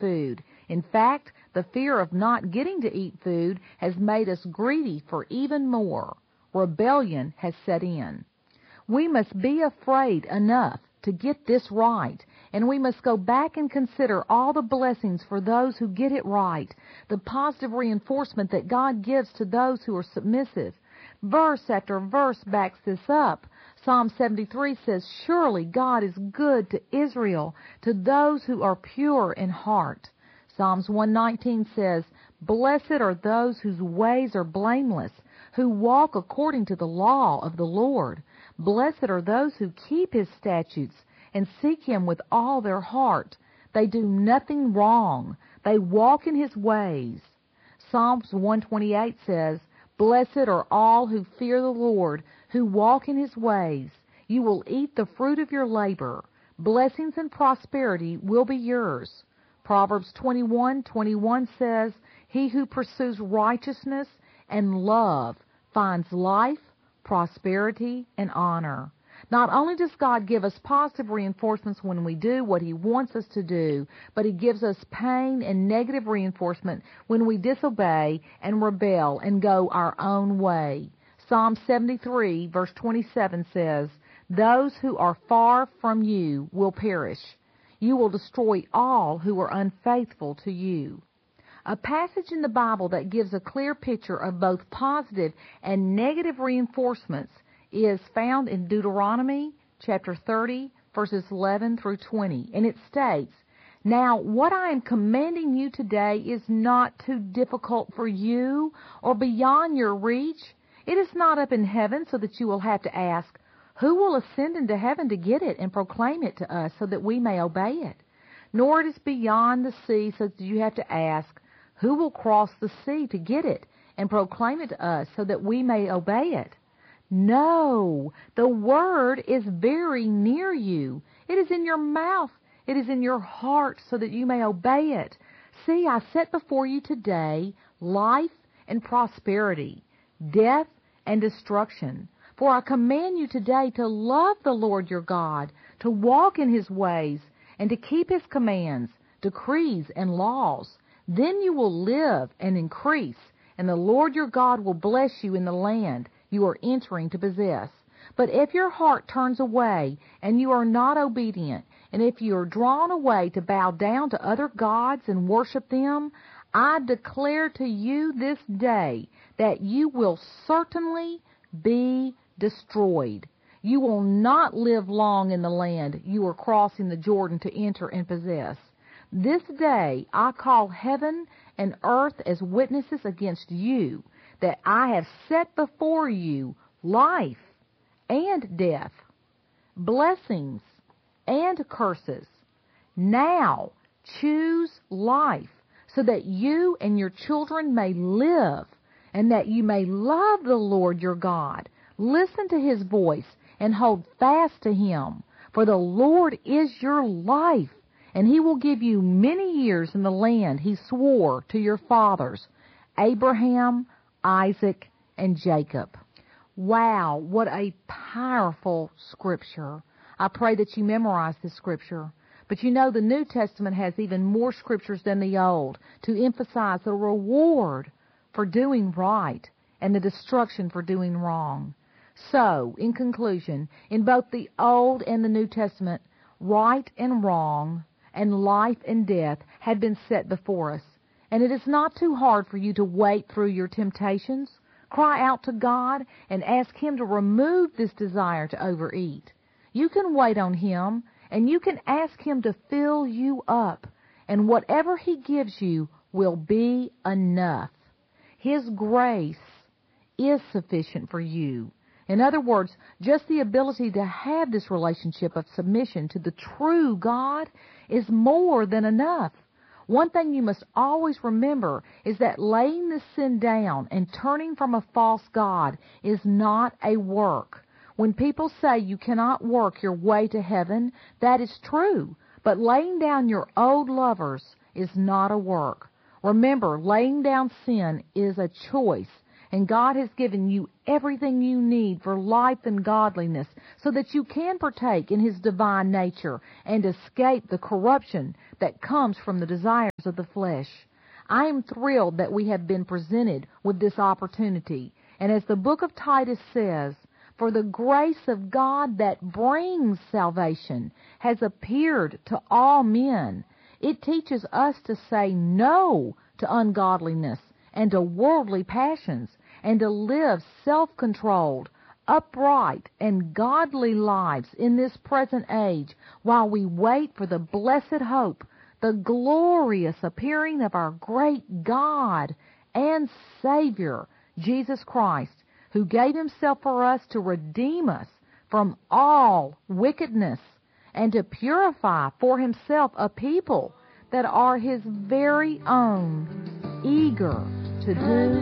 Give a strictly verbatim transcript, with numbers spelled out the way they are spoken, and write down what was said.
food. In fact, the fear of not getting to eat food has made us greedy for even more. Rebellion has set in. We must be afraid enough to get this right, and we must go back and consider all the blessings for those who get it right, the positive reinforcement that God gives to those who are submissive. Verse after verse backs this up. Psalm seventy-three says, "Surely God is good to Israel, to those who are pure in heart." Psalms one nineteen says, "Blessed are those whose ways are blameless, who walk according to the law of the Lord. Blessed are those who keep His statutes and seek Him with all their heart. They do nothing wrong. They walk in His ways." Psalms one twenty-eight says, "Blessed are all who fear the Lord, who walk in His ways. You will eat the fruit of your labor. Blessings and prosperity will be yours." Proverbs twenty-one twenty-one says, "He who pursues righteousness and love finds life, prosperity, and honor." Not only does God give us positive reinforcements when we do what He wants us to do, but He gives us pain and negative reinforcement when we disobey and rebel and go our own way. Psalm seventy-three, verse twenty-seven says, "Those who are far from you will perish. You will destroy all who are unfaithful to you." A passage in the Bible that gives a clear picture of both positive and negative reinforcements is found in Deuteronomy chapter thirty, verses eleven through twenty, and it states, "Now what I am commanding you today is not too difficult for you or beyond your reach. It is not up in heaven so that you will have to ask, 'Who will ascend into heaven to get it and proclaim it to us so that we may obey it?' Nor it is beyond the sea so that you have to ask, 'Who will cross the sea to get it and proclaim it to us so that we may obey it?' No, the word is very near you. It is in your mouth. It is in your heart so that you may obey it. See, I set before you today life and prosperity, death and destruction. For I command you today to love the Lord your God, to walk in His ways, and to keep His commands, decrees, and laws. Then you will live and increase, and the Lord your God will bless you in the land you are entering to possess. But if your heart turns away and you are not obedient, and if you are drawn away to bow down to other gods and worship them, I declare to you this day that you will certainly be destroyed. You will not live long in the land you are crossing the Jordan to enter and possess. This day I call heaven and earth as witnesses against you, that I have set before you life and death, blessings and curses. Now choose life, so that you and your children may live, and that you may love the Lord your God. Listen to His voice and hold fast to Him, for the Lord is your life, and He will give you many years in the land He swore to your fathers, Abraham, Isaac, and Jacob. Wow, what a powerful scripture. I pray that you memorize this scripture. But you know, the New Testament has even more scriptures than the Old to emphasize the reward for doing right and the destruction for doing wrong. So, in conclusion, in both the Old and the New Testament, right and wrong and life and death had been set before us. And it is not too hard for you to wait through your temptations. Cry out to God and ask Him to remove this desire to overeat. You can wait on Him, and you can ask Him to fill you up, and whatever He gives you will be enough. His grace is sufficient for you. In other words, just the ability to have this relationship of submission to the true God is more than enough. One thing you must always remember is that laying this sin down and turning from a false god is not a work. When people say you cannot work your way to heaven, that is true. But laying down your old lovers is not a work. Remember, laying down sin is a choice, And God has given you everything you need for life and godliness so that you can partake in His divine nature and escape the corruption that comes from the desires of the flesh. I am thrilled that we have been presented with this opportunity. And as the book of Titus says, for the grace of God that brings salvation has appeared to all men. It teaches us to say no to ungodliness and to worldly passions, and to live self-controlled, upright, and godly lives in this present age while we wait for the blessed hope, the glorious appearing of our great God and Savior, Jesus Christ, who gave Himself for us to redeem us from all wickedness and to purify for Himself a people that are His very own, eager to do